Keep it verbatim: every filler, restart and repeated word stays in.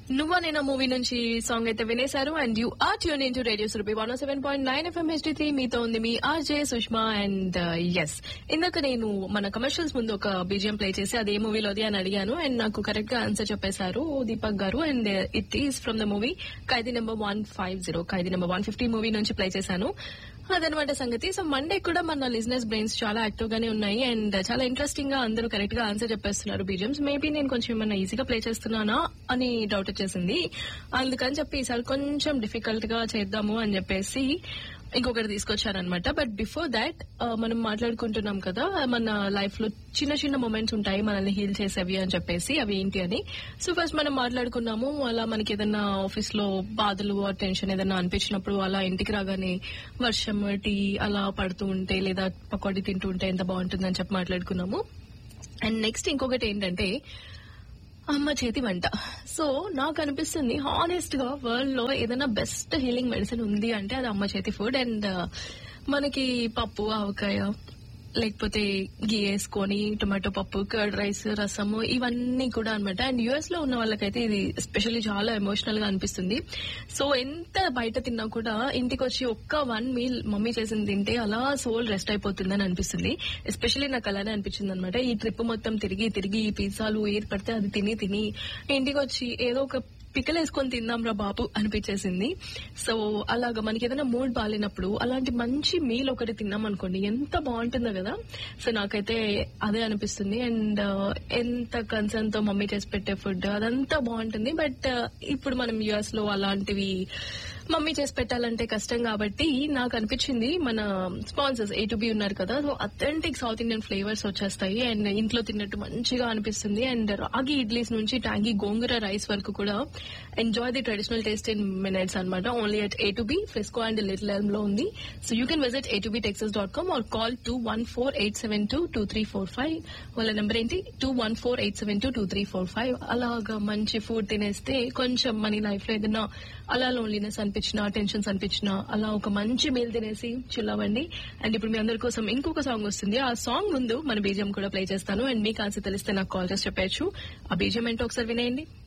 నువ్వా నేనా మూవీ నుంచి సాంగ్ అయితే వినేశారు. And you are tune in to radio Surabhi one seven point nine FM HD three. మీతో ఉంది మీ ఆర్జే సుష్మా. అండ్ ఎస్, ఇందాక నేను మన కమర్షియల్స్ ముందు ఒక బీజిఎం ప్లే చేసి అది ఏ మూవీలోది అని అడిగాను. అండ్ నాకు కరెక్ట్ గా ఆన్సర్ చెప్పేశారు దీపక్ గారు. And it is from the movie Khaidi number one five zero Khaidi number one fifty movie నుంచి ప్లే చేశాను. అదనమాట సంగతి. సో మండే కూడా మన లిజినెస్ బ్రెయిన్స్ చాలా యాక్టివ్ గానే ఉన్నాయి. అండ్ చాలా ఇంట్రెస్టింగ్ గా అందరూ కరెక్ట్ గా ఆన్సర్ చెప్పేస్తున్నారు బీజిఎమ్స్. మేబీ నేను కొంచెం ఏమన్నా ఈజీగా ప్లే చేస్తున్నానా అని డౌట్ వచ్చేసింది. అందుకని చెప్పి ఈసారి కొంచెం డిఫికల్ట్ గా చేద్దాము అని చెప్పేసి ఇంకొకటి తీసుకొచ్చారనమాట. బట్ బిఫోర్ దాట్ మనం మాట్లాడుకుంటున్నాం కదా మన లైఫ్ లో చిన్న చిన్న మూమెంట్స్ ఉంటాయి మనల్ని హీల్ చేసేవి అని చెప్పేసి, అవి ఏంటి అని. సో ఫస్ట్ మనం మాట్లాడుకున్నాము అలా మనకి ఏదన్నా ఆఫీస్ లో బాధలు టెన్షన్ ఏదన్నా అనిపించినప్పుడు అలా ఇంటికి రాగానే వర్షం టీ అలా పడుతూ ఉంటే లేదా పకోడీ తింటూ ఉంటే ఎంత బాగుంటుందని చెప్పి మాట్లాడుకున్నాము. అండ్ నెక్స్ట్ ఇంకొకటి ఏంటంటే అమ్మ చేతి వంట. సో నాకు అనిపిస్తుంది హానెస్ట్ గా వరల్డ్ లో ఏదైనా బెస్ట్ హీలింగ్ మెడిసిన్ ఉంది అంటే అది అమ్మ చేతి ఫుడ్. అండ్ మనకి పప్పు ఆవకాయ లేకపోతే గీ వేసుకొని టొమాటో పప్పు కర్డ్ రైస్ రసము ఇవన్నీ కూడా అనమాట. అండ్ యుఎస్ లో ఉన్న వాళ్ళకైతే ఇది ఎస్పెషల్లీ చాలా ఎమోషనల్ గా అనిపిస్తుంది. సో ఎంత బయట తిన్నా కూడా ఇంటికి వచ్చి ఒక్క వన్ మీల్ మమ్మీ చేసింది తింటే అలా సోల్ రెస్ట్ అయిపోతుందని అనిపిస్తుంది. ఎస్పెషల్లీ నాకు అలానే అనిపించింది అనమాట. ఈ ట్రిప్ మొత్తం తిరిగి తిరిగి ఈ పిజ్జాలు ఏది పడితే అది తిని తిని ఇంటికి వచ్చి ఏదో ఒక పిక్కలు వేసుకొని తిందాం రా బాబు అనిపించేసింది. సో అలాగా మనకి ఏదైనా మూడ్ బాగాలేనప్పుడు అలాంటి మంచి మీల్ ఒకటి తిన్నాం అనుకోండి ఎంత బాగుంటుందో కదా. సో నాకైతే అదే అనిపిస్తుంది. అండ్ ఎంత కన్సర్న్ తో మమ్మీ చేసి పెట్టే ఫుడ్ అదంతా బాగుంటుంది. బట్ ఇప్పుడు మనం యుఎస్ లో అలాంటివి మమ్మీ చేసి పెట్టాలంటే కష్టం కాబట్టి నాకు అనిపించింది మన స్పాన్సర్స్ ఏ టు బి ఉన్నారు కదా, so authentic south Indian flavours వచ్చేస్తాయి. అండ్ ఇంట్లో తిన్నట్టు మంచిగా అనిపిస్తుంది. అండ్ రాగి ఇడ్లీస్ నుంచి ట్యాంగీ గోంగూర రైస్ వరకు కూడా enjoy the traditional taste in minutes అనమాట. Only at A to be fresco and little Elm లో ఉంది. So you can visit A to be Texas dot com or call two one four eight seven two two three four five. వాళ్ళ number ఏంటి two one four eight seven two two three four five. అలాగా మంచి food తినేస్తే కొంచెం మన life లో ఏదైనా అలా లోన్లీనెస్ అనిపించినా టెన్షన్స్ అనిపించినా అలా ఒక మంచి మీల్ తినేసి చిల్లవండి. అండ్ ఇప్పుడు మీ అందరి కోసం ఇంకొక సాంగ్ వస్తుంది. ఆ సాంగ్ ముందు మన బీజిఎం కూడా ప్లే చేస్తాను. అండ్ మీకు ఆన్సర్ తెలిస్తే నాకు కాల్ చేసి చెప్పచ్చు ఆ బీజిఎం ఏంటో ఒకసారి వినేయండి.